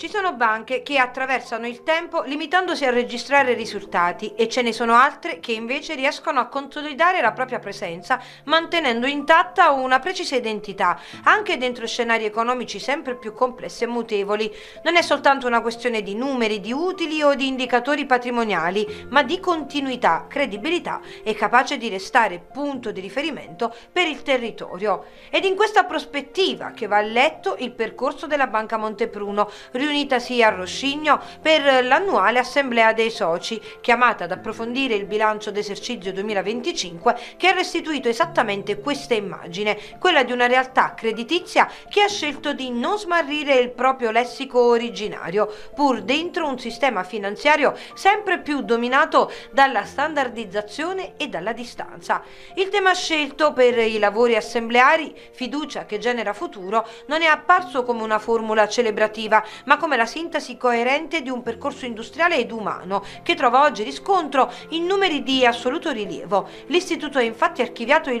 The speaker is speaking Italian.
Ci sono banche che attraversano il tempo limitandosi a registrare risultati e ce ne sono altre che invece riescono a consolidare la propria presenza mantenendo intatta una precisa identità, anche dentro scenari economici sempre più complessi e mutevoli. Non è soltanto una questione di numeri, di utili o di indicatori patrimoniali, ma di continuità, credibilità e capace di restare punto di riferimento per il territorio. Ed in questa prospettiva che va letto il percorso della Banca Montepruno, riunitasi a Roscigno per l'annuale assemblea dei soci, chiamata ad approfondire il bilancio d'esercizio 2025, che ha restituito esattamente questa immagine, quella di una realtà creditizia che ha scelto di non smarrire il proprio lessico originario, pur dentro un sistema finanziario sempre più dominato dalla standardizzazione e dalla distanza. Il tema scelto per i lavori assembleari, fiducia che genera futuro, non è apparso come una formula celebrativa, ma come la sintesi coerente di un percorso industriale ed umano che trova oggi riscontro in numeri di assoluto rilievo. L'Istituto ha infatti archiviato il